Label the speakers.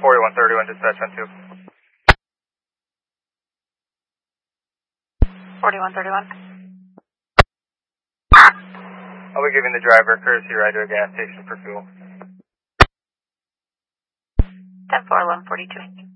Speaker 1: 4131, dispatch on 2.
Speaker 2: 4131.
Speaker 1: I'll be giving the driver a courtesy ride to a gas station for fuel.
Speaker 2: 10-4, 1142.